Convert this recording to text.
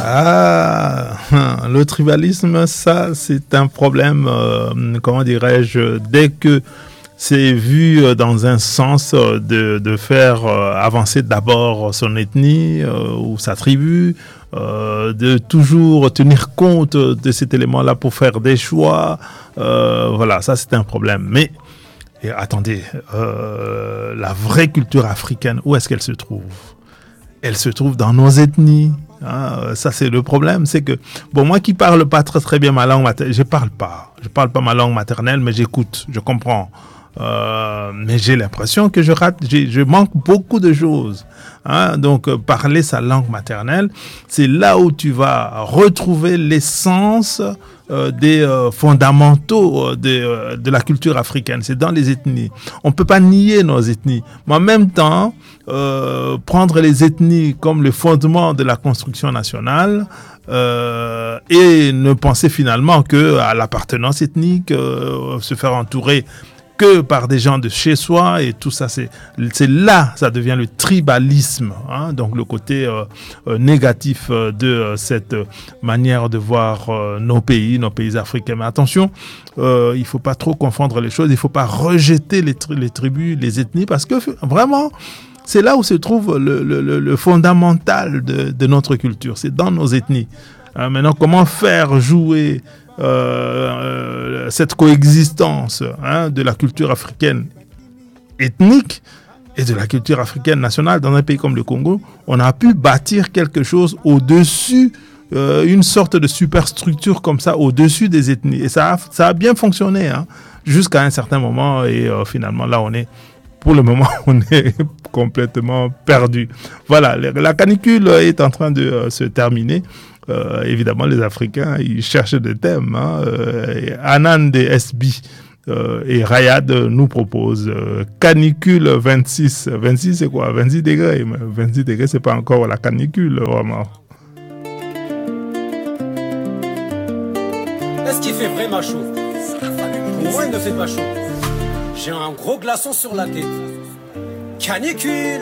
Ah, le tribalisme, ça, c'est un problème, comment dirais-je, dès que c'est vu dans un sens de faire avancer d'abord son ethnie ou sa tribu, de toujours tenir compte de cet élément-là pour faire des choix. Voilà, ça c'est un problème. Mais et attendez, la vraie culture africaine, où est-ce qu'elle se trouve? Elle se trouve dans nos ethnies. Hein, ça c'est le problème, c'est que bon, moi qui parle pas très très bien ma langue maternelle, je parle pas ma langue maternelle, mais j'écoute, je comprends. Mais j'ai l'impression que je manque beaucoup de choses. Hein? Donc, parler sa langue maternelle, c'est là où tu vas retrouver l'essence des fondamentaux de la culture africaine. C'est dans les ethnies. On peut pas nier nos ethnies. Mais en même temps, prendre les ethnies comme le fondement de la construction nationale, et ne penser finalement que à l'appartenance ethnique, se faire entourer que par des gens de chez soi et tout ça, c'est là, ça devient le tribalisme, hein, donc le côté négatif de cette manière de voir nos pays africains. Mais attention, il faut pas trop confondre les choses, il faut pas rejeter les tribus, les ethnies, parce que vraiment, c'est là où se trouve le fondamental de notre culture, c'est dans nos ethnies. Maintenant, comment faire jouer cette coexistence, hein, de la culture africaine ethnique et de la culture africaine nationale dans un pays comme le Congo? On a pu bâtir quelque chose au-dessus, une sorte de superstructure comme ça au-dessus des ethnies, et ça a bien fonctionné, hein, jusqu'à un certain moment, et finalement là pour le moment, on est complètement perdu. Voilà, la canicule est en train de se terminer. Évidemment, les Africains, ils cherchent des thèmes. Hein. Anand et SB et Rayad nous proposent canicule 26. 26, c'est quoi? 26 degrés. 26 degrés, c'est pas encore la canicule, vraiment. Est-ce qu'il fait vraiment chaud? Pour moi, il ne fait pas chaud. J'ai un gros glaçon sur la tête. Canicule.